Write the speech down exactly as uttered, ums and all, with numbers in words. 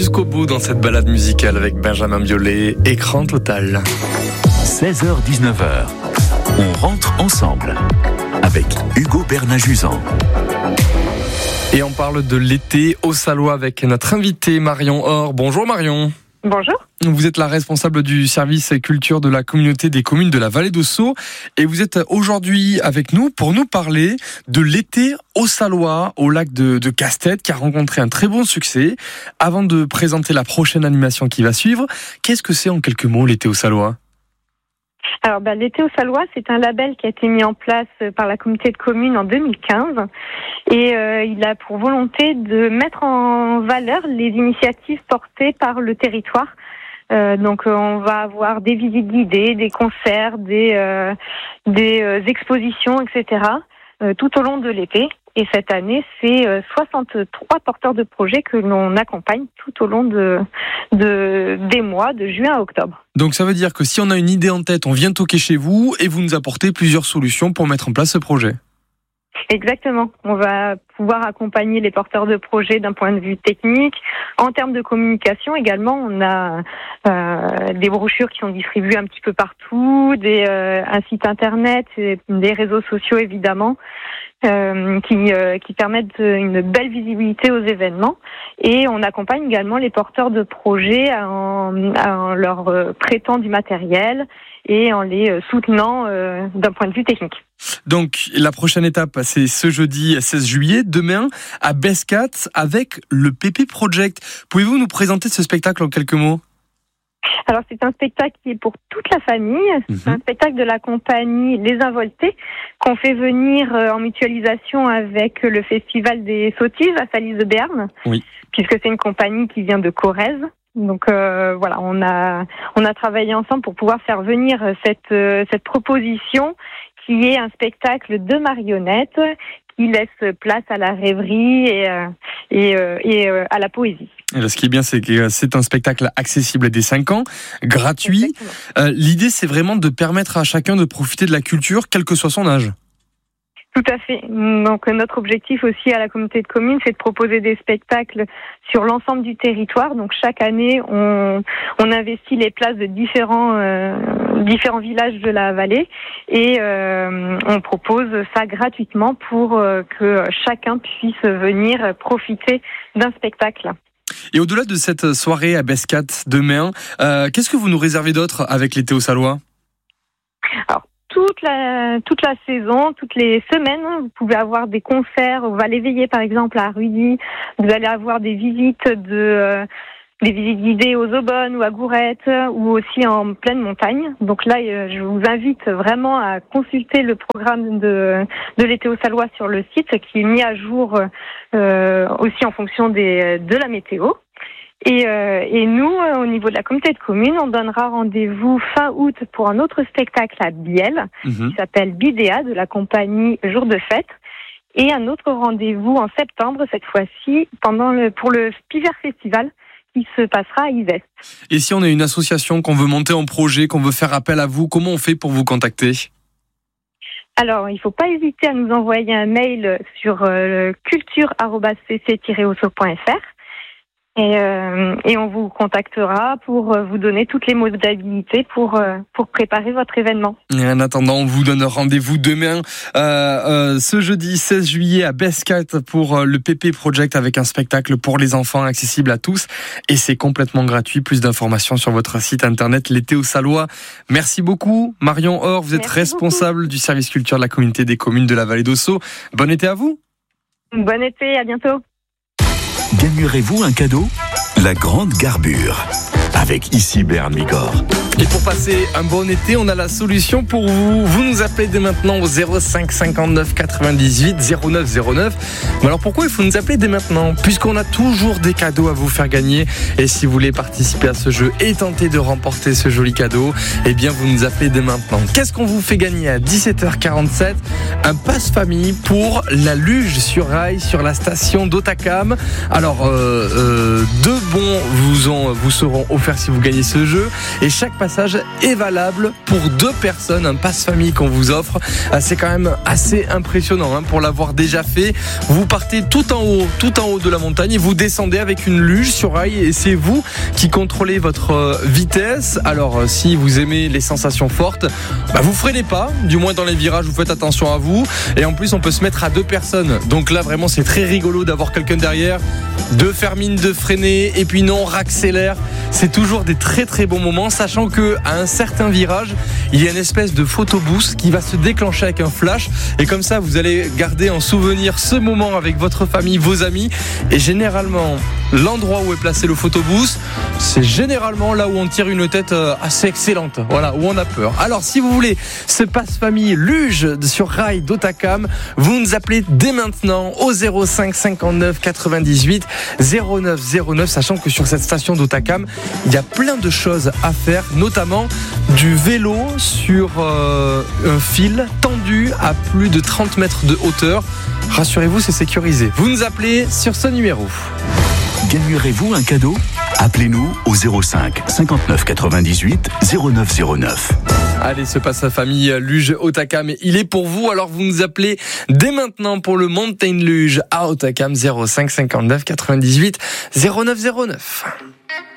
jusqu'au bout dans cette balade musicale avec Benjamin Biolay, Écran Total. seize heures dix-neuf heures, on rentre ensemble avec Hugo Bernajuzan. Et on parle de l'été au Salois avec notre invité Marion Or. Bonjour Marion. Bonjour. Vous êtes la responsable du service culture de la communauté des communes de la Vallée d'Ossau et vous êtes aujourd'hui avec nous pour nous parler de l'été au Salois, au lac de, de Castet, qui a rencontré un très bon succès. Avant de présenter la prochaine animation qui va suivre, qu'est-ce que c'est en quelques mots l'été au Salois ? Alors, bah, l'été au Salois, c'est un label qui a été mis en place par la communauté de communes en deux mille quinze et euh, il a pour volonté de mettre en valeur les initiatives portées par le territoire. Euh, donc, euh, on va avoir des visites guidées, des concerts, des, euh, des euh, expositions, et cetera euh, tout au long de l'été. Et cette année, c'est euh, soixante-trois porteurs de projets que l'on accompagne tout au long de, de, des mois de juin à octobre. Donc ça veut dire que si on a une idée en tête, on vient toquer chez vous et vous nous apportez plusieurs solutions pour mettre en place ce projet. Exactement. On va pouvoir accompagner les porteurs de projets d'un point de vue technique. En termes de communication également, on a euh, des brochures qui sont distribuées un petit peu partout, des, euh, un site internet, des réseaux sociaux évidemment. Euh, qui, euh, qui permettent une belle visibilité aux événements. Et on accompagne également les porteurs de projets en, en leur euh, prêtant du matériel et en les soutenant euh, d'un point de vue technique. Donc la prochaine étape, c'est ce jeudi seize juillet, demain à Bescat avec le P P Project. Pouvez-vous nous présenter ce spectacle en quelques mots ? Alors c'est un spectacle qui est pour toute la famille, mmh. c'est un spectacle de la compagnie Les Involtés qu'on fait venir en mutualisation avec le Festival des Sautives à Salis de Béarn, oui. puisque c'est une compagnie qui vient de Corrèze. Donc euh, voilà, on a on a travaillé ensemble pour pouvoir faire venir cette euh, cette proposition qui est un spectacle de marionnettes qui laisse place à la rêverie et euh, et, euh, et euh, à la poésie. Et là, ce qui est bien, c'est que c'est un spectacle accessible dès cinq ans, gratuit. Euh, l'idée, c'est vraiment de permettre à chacun de profiter de la culture, quel que soit son âge. Tout à fait. Donc notre objectif aussi à la communauté de communes, c'est de proposer des spectacles sur l'ensemble du territoire. Donc chaque année, on, on investit les places de différents euh, différents villages de la vallée et euh, on propose ça gratuitement pour euh, que chacun puisse venir profiter d'un spectacle. Et au-delà de cette soirée à Bescat demain, euh, qu'est-ce que vous nous réservez d'autre avec l'été au Salois ? Alors, toute la, toute la saison, toutes les semaines, vous pouvez avoir des concerts. On va l'éveiller, par exemple, à Rudy. Vous allez avoir des visites de, euh, des visites guidées aux Aubonnes ou à Gourette ou aussi en pleine montagne. Donc là, je vous invite vraiment à consulter le programme de, de l'été au Salois sur le site qui est mis à jour euh, aussi en fonction des, de la météo. Et, euh, et nous, euh, au niveau de la communauté de communes, on donnera rendez-vous fin août pour un autre spectacle à Biel, mmh. qui s'appelle Bidéa, de la compagnie Jour de Fête, et un autre rendez-vous en septembre, cette fois-ci, pendant le, pour le Spiver Festival, qui se passera à Yvest. Et si on est une association, qu'on veut monter en projet, qu'on veut faire appel à vous, comment on fait pour vous contacter ? Alors, il ne faut pas hésiter à nous envoyer un mail sur euh, culture arobase c c tiret osso point f r. Et, euh, et on vous contactera pour vous donner toutes les modalités pour euh, pour préparer votre événement. Et en attendant, on vous donne rendez-vous demain, euh, euh, ce jeudi seize juillet à Bescat pour le P P Project avec un spectacle pour les enfants accessible à tous. Et c'est complètement gratuit. Plus d'informations sur votre site internet l'été au Salois. Merci beaucoup Marion Or, vous êtes Merci responsable beaucoup. du service culture de la communauté des communes de la Vallée d'Ossau. Bon été à vous. Bon été, à bientôt. Gagnerez-vous un cadeau ? La grande garbure avec ici Béarn Bigorre. Et pour passer un bon été, on a la solution pour vous. Vous nous appelez dès maintenant au zéro cinq cinquante-neuf quatre-vingt-dix-huit zéro neuf zéro neuf. Mais alors pourquoi il faut nous appeler dès maintenant ? Puisqu'on a toujours des cadeaux à vous faire gagner. Et si vous voulez participer à ce jeu et tenter de remporter ce joli cadeau, eh bien vous nous appelez dès maintenant. Qu'est-ce qu'on vous fait gagner à dix-sept heures quarante-sept ? Un passe-famille pour la luge sur rail sur la station d'Otakam. Alors euh, euh, deux bons vous, ont, vous seront offerts faire si vous gagnez ce jeu. Et chaque passage est valable pour deux personnes, un passe-famille qu'on vous offre. C'est quand même assez impressionnant hein, pour l'avoir déjà fait. Vous partez tout en haut, tout en haut de la montagne et vous descendez avec une luge sur rail et c'est vous qui contrôlez votre vitesse. Alors si vous aimez les sensations fortes, bah, vous freinez pas, du moins dans les virages, vous faites attention à vous. Et en plus on peut se mettre à deux personnes. Donc là vraiment c'est très rigolo d'avoir quelqu'un derrière, de faire mine de freiner et puis non, raccélère. C'est toujours des très très bons moments, sachant que à un certain virage, il y a une espèce de photoboost qui va se déclencher avec un flash et comme ça vous allez garder en souvenir ce moment avec votre famille, vos amis. Et généralement l'endroit où est placé le photoboost, c'est généralement là où on tire une tête assez excellente, voilà, où on a peur. Alors si vous voulez ce passe-famille luge sur rail d'Hautacam, vous nous appelez dès maintenant au zéro cinq cinquante-neuf quatre-vingt-dix-huit zéro neuf zéro neuf, sachant que sur cette station d'Hautacam il y a plein de choses à faire, notamment du vélo sur euh, un fil tendu à plus de trente mètres de hauteur. Rassurez-vous, c'est sécurisé. Vous nous appelez sur ce numéro. Gagnerez-vous un cadeau ? Appelez-nous au zéro cinq cinquante-neuf quatre-vingt-dix-huit zéro neuf zéro neuf. Allez, ce passe à famille Luge Hautacam, il est pour vous. Alors vous nous appelez dès maintenant pour le Mountain Luge à Hautacam zéro cinq cinquante-neuf quatre-vingt-dix-huit zéro neuf zéro neuf.